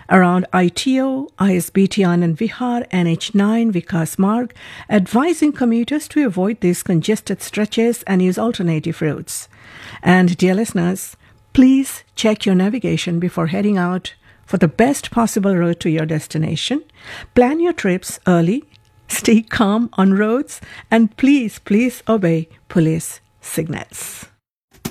around ITO, ISBT Anand Vihar, NH9, Vikas Marg, advising commuters to avoid these congested stretches and use alternative routes. And dear listeners, please check your navigation before heading out for the best possible route to your destination. Plan your trips early, stay calm on roads, and please obey police signals.